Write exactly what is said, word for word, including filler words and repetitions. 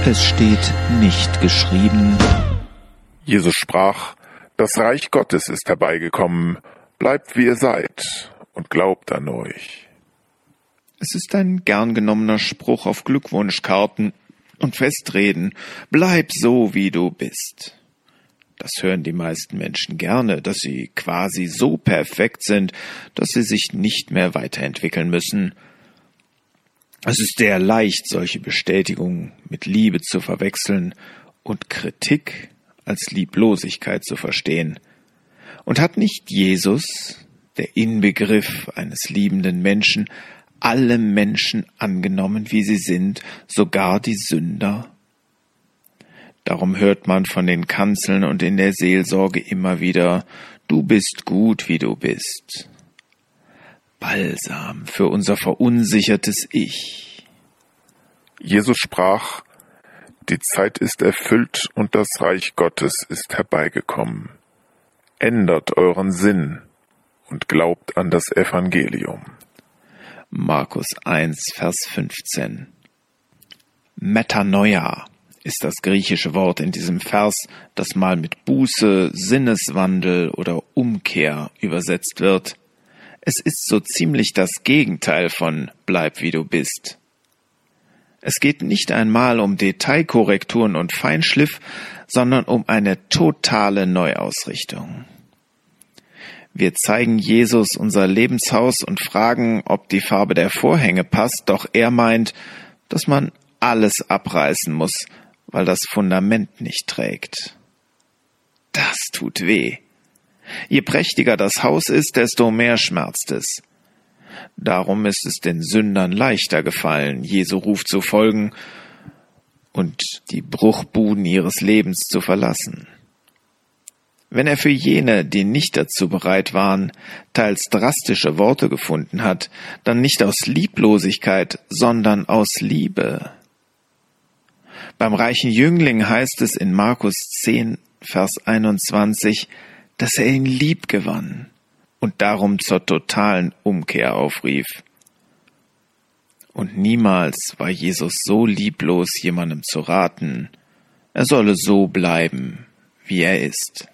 Es steht nicht geschrieben. Jesus sprach: Das Reich Gottes ist herbeigekommen. Bleibt, wie ihr seid, und glaubt an euch. Es ist ein gern genommener Spruch auf Glückwunschkarten und Festreden. Bleib so, wie du bist. Das hören die meisten Menschen gerne, dass sie quasi so perfekt sind, dass sie sich nicht mehr weiterentwickeln müssen. Es ist sehr leicht, solche Bestätigungen mit Liebe zu verwechseln und Kritik als Lieblosigkeit zu verstehen. Und hat nicht Jesus, der Inbegriff eines liebenden Menschen, alle Menschen angenommen, wie sie sind, sogar die Sünder? Darum hört man von den Kanzeln und in der Seelsorge immer wieder: Du bist gut, wie du bist. Balsam für unser verunsichertes Ich. Jesus sprach: Die Zeit ist erfüllt und das Reich Gottes ist herbeigekommen. Ändert euren Sinn und glaubt an das Evangelium. Markus eins, Vers fünfzehn. Metanoia ist das griechische Wort in diesem Vers, das mal mit Buße, Sinneswandel oder Umkehr übersetzt wird. Es ist so ziemlich das Gegenteil von bleib wie du bist. Es geht nicht einmal um Detailkorrekturen und Feinschliff, sondern um eine totale Neuausrichtung. Wir zeigen Jesus unser Lebenshaus und fragen, ob die Farbe der Vorhänge passt, doch er meint, dass man alles abreißen muss, weil das Fundament nicht trägt. Das tut weh. Je prächtiger das Haus ist, desto mehr schmerzt es. Darum ist es den Sündern leichter gefallen, Jesu Ruf zu folgen und die Bruchbuden ihres Lebens zu verlassen. Wenn er für jene, die nicht dazu bereit waren, teils drastische Worte gefunden hat, dann nicht aus Lieblosigkeit, sondern aus Liebe. Beim reichen Jüngling heißt es in Markus zehn, Vers einundzwanzig, dass er ihn lieb gewann und darum zur totalen Umkehr aufrief. Und niemals war Jesus so lieblos, jemandem zu raten, er solle so bleiben, wie er ist.